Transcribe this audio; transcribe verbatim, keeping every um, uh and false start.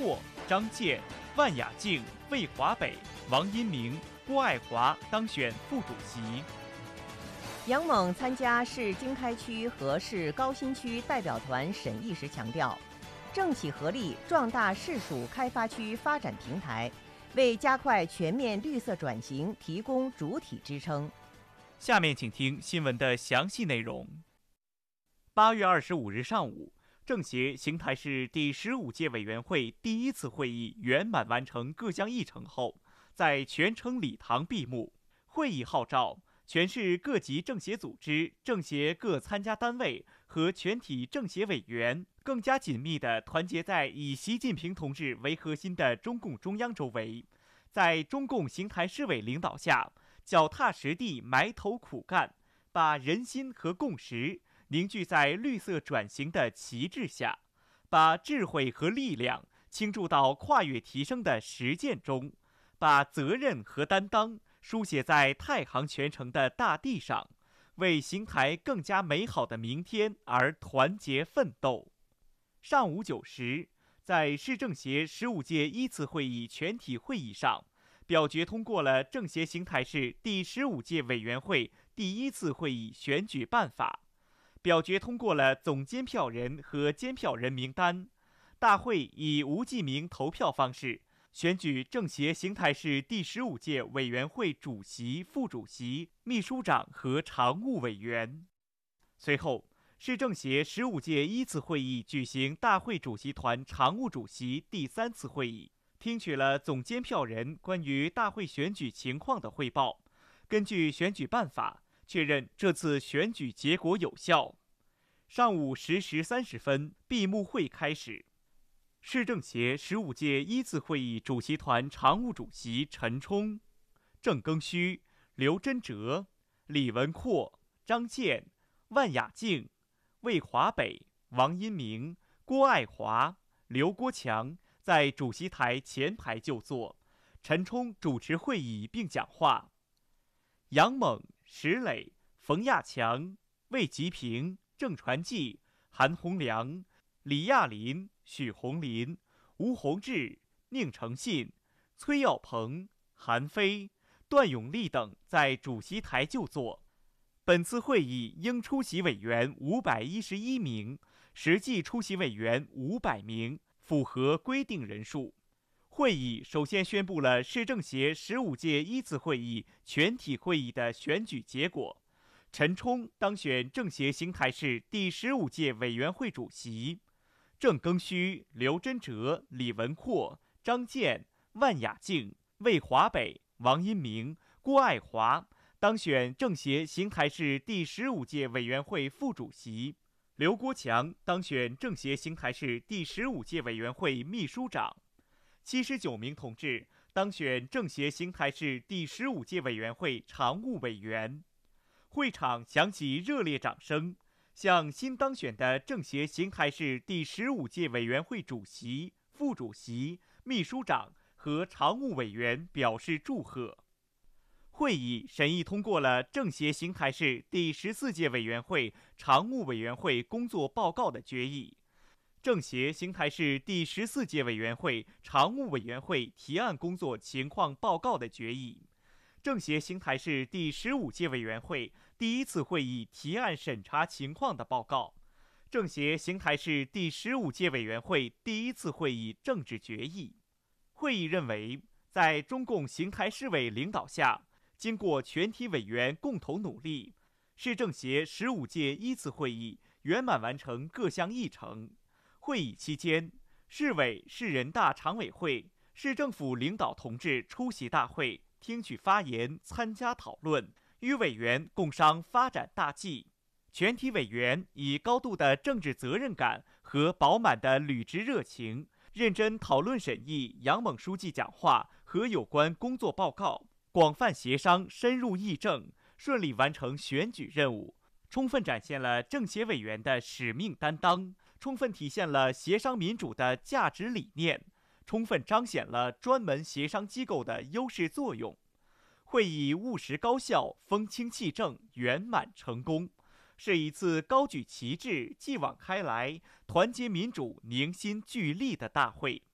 阔、张健、万雅静、魏华北、王荫明、郭爱华当选副主席。 杨猛参加市经开区和市高新区代表团审议时强调，政企合力壮大市属开发区发展平台，为加快全面绿色转型提供主体支撑。 下面请听新闻的详细内容。八月二十五日上午，政协邢台市第十五届委员会第一次会议圆满完成各项议程后，在全城礼堂闭幕。会议号召全市各级政协组织、政协各参加单位和全体政协委员更加紧密地团结在以习近平同志为核心的中共中央周围，在中共邢台市委领导下，脚踏实地埋头苦干，把人心和共识凝聚在绿色转型的旗帜下，把智慧和力量倾注到跨越提升的实践中，把责任和担当书写在太行泉城的大地上，为邢台更加美好的明天而团结奋斗。上午九时，在市政协十五届一次会议全体会议上，表决通过了政协邢台市第十五届委员会第一次会议选举办法，表决通过了总监票人和监票人名单。大会以无记名投票方式选举政协邢台市第十五届委员会主席、副主席、秘书长和常务委员。随后，市政协十五届一次会议举行大会主席团常务主席第三次会议，听取了总监票人关于大会选举情况的汇报，根据选举办法确认这次选举结果有效。上午十时三十分，闭幕会开始。市政协十五届一次会议主席团常务主席陈冲、郑庚戌、刘真哲、李文阔、张健、万雅静、魏华北、王荫明、郭爱华、刘国强在主席台前排就座，陈冲主持会议并讲话。杨猛、石磊、冯亚强、魏吉平、郑传纪、韩洪良、李亚林、许红林、吴宏志、宁成信、崔耀鹏、韩飞、段永利等在主席台就座。本次会议应出席委员五百一十一名，实际出席委员五百名，符合规定人数。会议首先宣布了市政协十五届一次会议全体会议的选举结果。陈冲当选政协邢台市第十五届委员会主席，郑庚戌、刘真哲、李文阔、张健、万雅静、魏华北、王荫明、郭爱华当选政协邢台市第十五届委员会副主席，刘国强当选政协邢台市第十五届委员会秘书长。七十九名同志当选政协邢台市第十五届委员会常务委员。会场响起热烈掌声，向新当选的政协邢台市第十五届委员会主席、副主席、秘书长和常务委员表示祝贺。会议审议通过了政协邢台市第十四届委员会常务委员会工作报告的决议，政协邢台市第十四届委员会常务委员会提案工作情况报告的决议，政协邢台市第十五届委员会第一次会议提案审查情况的报告，政协邢台市第十五届委员会第一次会议政治决议。会议认为，在中共邢台市委领导下，经过全体委员共同努力，市政协十五届一次会议圆满完成各项议程。会议期间，市委、市人大常委会、市政府领导同志出席大会，听取发言，参加讨论，与委员共商发展大计。全体委员以高度的政治责任感和饱满的履职热情，认真讨论审议杨猛书记讲话和有关工作报告，广泛协商，深入议政，顺利完成选举任务，充分展现了政协委员的使命担当，充分体现了协商民主的价值理念，充分彰显了专门协商机构的优势作用。会议务实高效，风清气正，圆满成功，是一次高举旗帜、继往开来、团结民主、凝心聚力的大会。